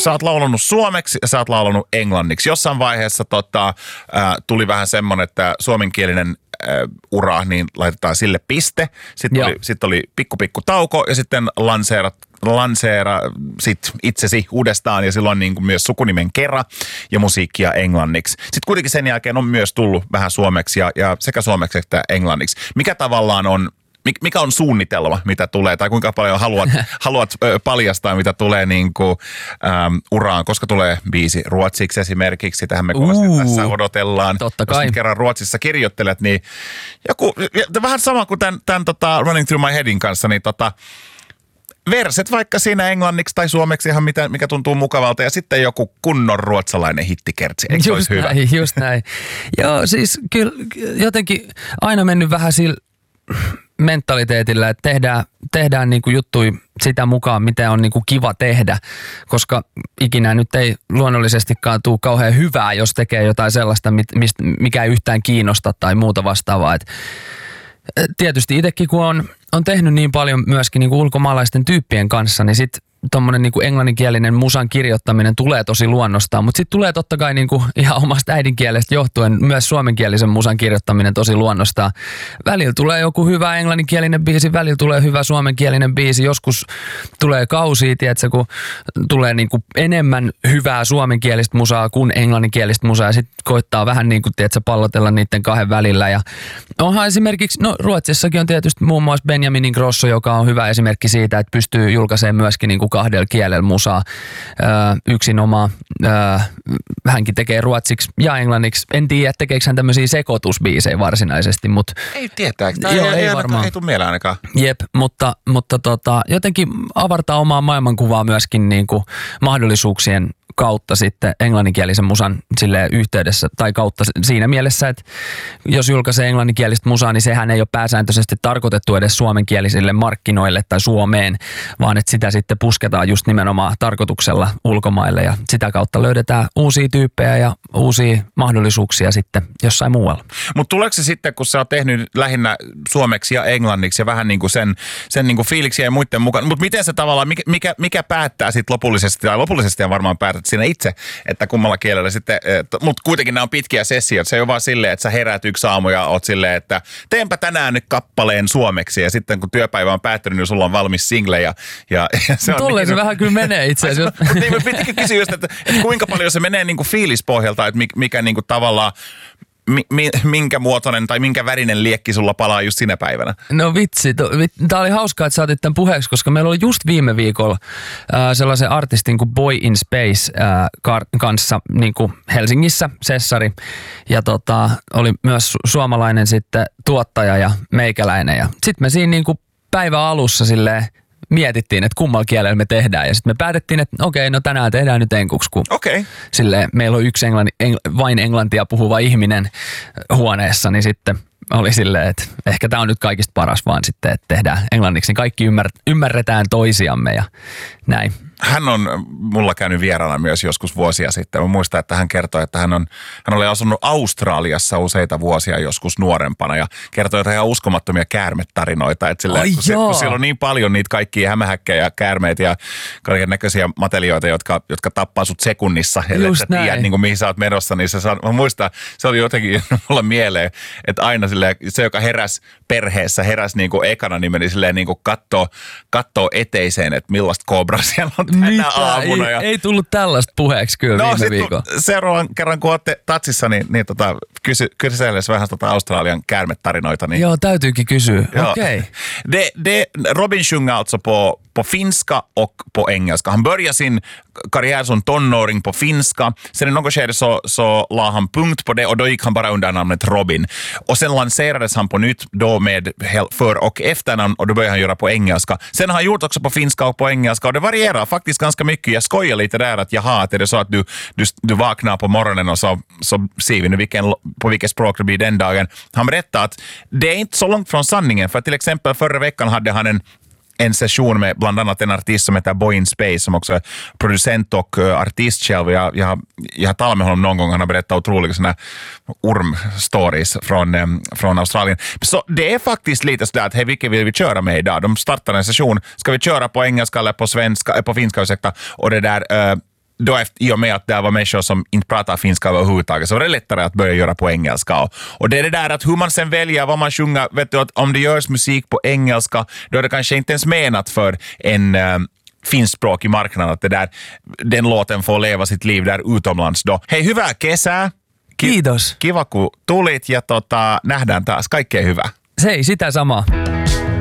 sä oot laulanut suomeksi ja sä oot laulanut englanniksi. Jossain vaiheessa tuli vähän semmoinen, että suomenkielinen ura, niin laitetaan sille piste. Sitten oli pikku tauko ja sitten lanseera sit itsesi uudestaan ja silloin niin kuin myös sukunimen Kera ja musiikkia englanniksi. Sitten kuitenkin sen jälkeen on myös tullut vähän suomeksi ja sekä suomeksi että englanniksi. Mikä on suunnitelma, mitä tulee, tai kuinka paljon haluat paljastaa, mitä tulee niin kuin, uraan, koska tulee biisi ruotsiksi esimerkiksi, sitähän me kovasti tässä odotellaan. Totta kai. Jos kerran Ruotsissa kirjoittelet, niin vähän sama kuin tämän Running Through My Headin kanssa, niin verset vaikka siinä englanniksi tai suomeksi ihan mikä tuntuu mukavalta ja sitten joku kunnon ruotsalainen hittikertsi. Eikö se olisi hyvä? Just näin. Joo, siis kyllä jotenkin aina mennyt vähän sillä mentaliteetillä, että tehdään niinku juttui sitä mukaan, mitä on niinku kiva tehdä, koska ikinä nyt ei luonnollisestikaan tule kauhean hyvää, jos tekee jotain sellaista, mikä ei yhtään kiinnosta tai muuta vastaavaa. Et tietysti itsekin, kun on tehnyt niin paljon myöskin niinku ulkomaalaisten tyyppien kanssa, niin sitten tommonen niinku englanninkielinen musan kirjoittaminen tulee tosi luonnostaan, mutta sitten tulee totta kai niinku ihan omasta äidinkielestä johtuen myös suomenkielisen musan kirjoittaminen tosi luonnostaan. Välillä tulee joku hyvä englanninkielinen biisi, välillä tulee hyvä suomenkielinen biisi, joskus tulee kausia, tiedätkö, kun tulee niinku enemmän hyvää suomenkielistä musaa kuin englanninkielistä musaa ja sitten koittaa vähän niinku, tiedätkö, pallotella niiden kahden välillä. Ja onhan esimerkiksi, Ruotsissakin on tietysti muun muassa Benjamin Ingrosso, joka on hyvä esimerkki siitä, että pystyy julkaisemaan myöskin niinku kahdella kielellä musaa yksinomaan. Hänkin tekee ruotsiksi ja englanniksi. En tiedä, tekeekö hän tämmöisiä sekoitusbiisejä varsinaisesti, mutta ei tietää. Ei varmaan. Ei tule mieleen ainakaan. Jep, mutta jotenkin avartaa omaa maailmankuvaa myöskin niin kuin mahdollisuuksien kautta sitten englanninkielisen musan silleen yhteydessä tai kautta siinä mielessä, että jos julkaisee englanninkielistä musaa, niin sehän ei ole pääsääntöisesti tarkoitettu edes suomenkielisille markkinoille tai Suomeen, vaan että sitä sitten pusketaan just nimenomaan tarkoituksella ulkomaille ja sitä kautta löydetään uusia tyyppejä ja uusia mahdollisuuksia sitten jossain muualla. Mutta tuleeko se sitten, kun sä oot tehnyt lähinnä suomeksi ja englanniksi ja vähän niin kuin sen niin kuin fiiliksiä ja muiden mukaan, mutta miten se tavallaan, mikä päättää sitten lopullisesti, tai lopullisesti varmaan päätät siinä itse, että kummalla kielellä sitten, mutta kuitenkin nämä on pitkiä sessioita. Se ei ole vaan silleen, että sä heräät yksi aamu ja oot silleen, että teenpä tänään nyt kappaleen suomeksi ja sitten kun työpäivä on päättynyt, niin sulla on valmis single ja se on tolleen niin, se vähän kyllä menee itse asiassa. Niin, mä pitikin kysyä just, että kuinka paljon se menee niin kuin fiilispohjalta, että mikä niin kuin tavallaan minkä muotoinen tai minkä värinen liekki sulla palaa just sinä päivänä? No vitsi, tää oli hauskaa, että sä otit tämän puheeksi, koska meillä oli just viime viikolla sellaisen artistin kuin Boy in Space kanssa niin kuin Helsingissä, sessari. Ja oli myös suomalainen sitten tuottaja ja meikäläinen. Ja sitten me siinä niin kuin päivän alussa silleen mietittiin, että kummalla kielellä me tehdään. Ja sitten me päätettiin, että okei, no tänään tehdään nyt enkuksi, kun silleen, meillä on yksi vain englantia puhuva ihminen huoneessa, niin sitten oli silleen, että ehkä tämä on nyt kaikista paras vaan sitten, että tehdään englanniksi, niin kaikki ymmärretään toisiamme ja näin. Hän on mulla käynyt vieraana myös joskus vuosia sitten. Mä muistan, että hän kertoi, että hän oli asunut Australiassa useita vuosia joskus nuorempana ja kertoi jotain ihan uskomattomia käärmetarinoita. Että kun siellä on niin paljon niitä kaikkia hämähäkkejä ja käärmeitä ja kaiken näköisiä matelioita, jotka tappaa sut sekunnissa. Että sä tiedät, niin kuin, mihin sä oot menossa. Niin mä muistan, se oli jotenkin mulla mieleen, että aina silleen, se, joka heräsi perheessä, niin kuin ekana, niin meni silleen niin kuin kattoo eteiseen, että millaista kobraa siellä on tänä aamuna. Ei tullut tällaista puheeksi kyllä viime viikolla. Seuraavan kerran, kun olette tatsissa, niin kysellesi vähän Australian käärmetarinoita. Niin. Joo, täytyykin kysyä. Okej. Robin sjunger alltså på finska och på engelska. Han började sin karriär som tonåring på finska. Sen i något skede så la han punkt på det och då gick han bara under namnet Robin. Och sen lanserades han på nytt då med för- och efternamn och då började han göra på engelska. Sen har han gjort också på finska och på engelska och det varierar faktiskt ganska mycket. Jag skojar lite där att jaha, att är det så att du vaknar på morgonen och så ser vi nu på vilket språk det blir den dagen. Han berättar att det är inte så långt från sanningen, för till exempel förra veckan hade han en session med bland annat en artist som heter Boy in Space som också är producent och artist själv. Jag har talat med honom någon gång, han har berättat otroliga såna orm-stories från Australien. Så det är faktiskt lite sådär att hej, vilket vill vi köra med idag? De startar en session, ska vi köra på engelska eller på svenska, på finska ursäkta, och det där då i och med att det var människor som inte pratar finska överhuvudtaget, så var det lättare att börja göra på engelska. Och det är det där att hur man sen väljer vad man sjunger, vet du, att om det görs musik på engelska, då är det kanske inte ens menat för en finskspråkig marknad att den låten får leva sitt liv där utomlands då. Hei, hyvää kesää! Kiitos. Kiva kun tulit ja nähdään taas. Kaikkea hyvää. Se ei sitä samaa.